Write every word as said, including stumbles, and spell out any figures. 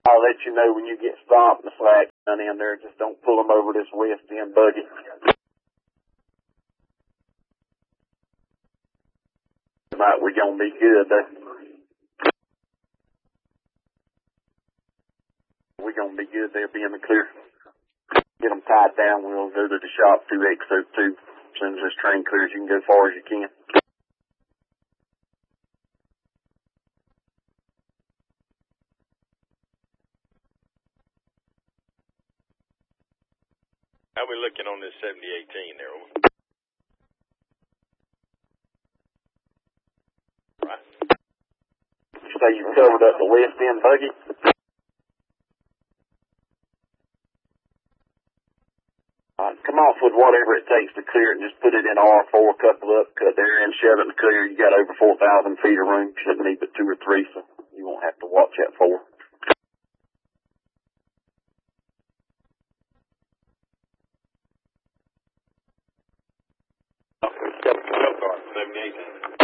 I'll let you know when you get stopped and the flag done in there. Just don't pull them over this west end buggy. Tonight we're gonna be good though. We're gonna be good. They'll be in the clear. Get them tied down. We'll go to the shop through X O two. As soon as this train clears, you can go as far as you can. How we looking on this seventy eighteen there? Right. You say you covered up the west end buggy? Uh, come off with whatever it takes to clear it and just put it in R four, couple up, cut there and shove it in the clear. You got over four thousand feet of room. Shouldn't need but two or three, so you won't have to watch that four. Twelve car, seventy eighteen.